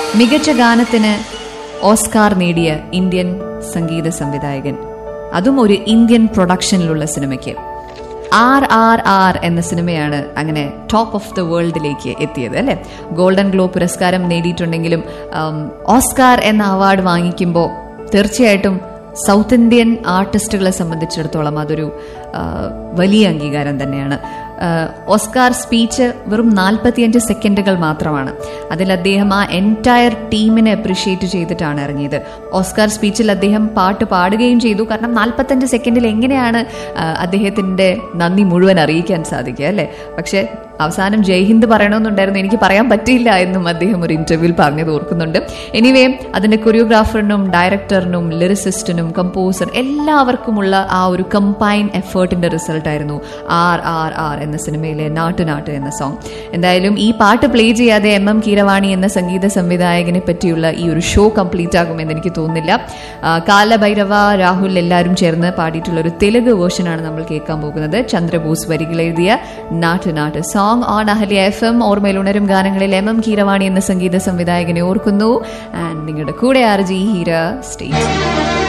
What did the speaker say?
മികച്ച ഗാനത്തിന് ഓസ്കാർ നേടിയ ഇന്ത്യൻ സംഗീത സംവിധായകൻ, അതും ഒരു ഇന്ത്യൻ പ്രൊഡക്ഷനിലുള്ള സിനിമയ്ക്ക്. RRR എന്ന സിനിമയാണ് അങ്ങനെ ടോപ്പ് ഓഫ് ദ വേൾഡിലേക്ക് എത്തിയത് അല്ലെ. ഗോൾഡൻ ഗ്ലോബ് പുരസ്കാരം നേടിയിട്ടുണ്ടെങ്കിലും ഓസ്കാർ എന്ന അവാർഡ് വാങ്ങിക്കുമ്പോൾ തീർച്ചയായിട്ടും സൗത്ത് ഇന്ത്യൻ ആർട്ടിസ്റ്റുകളെ സംബന്ധിച്ചിടത്തോളം അതൊരു വലിയ അംഗീകാരം തന്നെയാണ്. ഓസ്കാർ സ്പീച്ച് വെറും 45 സെക്കൻഡുകൾ മാത്രമാണ്. അതിൽ അദ്ദേഹം ആ എൻറ്റയർ ടീമിനെ അപ്രിഷ്യേറ്റ് ചെയ്തിട്ടാണ് ഇറങ്ങിയത്. ഓസ്കാർ സ്പീച്ചിൽ അദ്ദേഹം പാട്ട് പാടുകയും ചെയ്തു. കാരണം 45 സെക്കൻഡിൽ എങ്ങനെയാണ് അദ്ദേഹത്തിന്റെ നന്ദി മുഴുവൻ അറിയിക്കാൻ സാധിക്കുക അല്ലെ. പക്ഷെ അവസാനം ജയ്ഹിന്ദ് പറയണമെന്നുണ്ടായിരുന്നു, എനിക്ക് പറയാൻ പറ്റിയില്ല എന്നും അദ്ദേഹം ഒരു ഇന്റർവ്യൂവിൽ പറഞ്ഞത് ഓർക്കുന്നുണ്ട്. എനിവേ അതിന്റെ കൊറിയോഗ്രാഫറിനും ഡയറക്ടറിനും ലിറിസിസ്റ്റിനും കമ്പോസർ എല്ലാവർക്കുമുള്ള ആ ഒരു കമ്പൈൻ എഫേർട്ടിന്റെ റിസൾട്ടായിരുന്നു RRR എന്ന സിനിമയിലെ നാട്ട് എന്ന സോങ്. എന്തായാലും ഈ പാട്ട് പ്ലേ ചെയ്യാതെ MM കീരവാണി എന്ന സംഗീത സംവിധായകനെ പറ്റിയുള്ള ഈ ഒരു ഷോ കംപ്ലീറ്റ് ആകുമെന്ന് എനിക്ക് തോന്നുന്നില്ല. കാലഭൈരവ, രാഹുൽ എല്ലാവരും ചേർന്ന് പാടിയിട്ടുള്ള ഒരു തെലുങ്ക് വേർഷനാണ് നമ്മൾ കേൾക്കാൻ പോകുന്നത്. ചന്ദ്രബോസ് വരികൾ എഴുതിയ നാട്ട് സോങ് ഓൺ അഹല്യ FM. ഓർമ്മയിൽ ഉണരും ഗാനങ്ങളിൽ MM കീരവാണി എന്ന സംഗീത സംവിധായകനെ ഓർക്കുന്നു. ആൻഡ് നിങ്ങളുടെ കൂടെ RJ ഹീര. സ്റ്റേ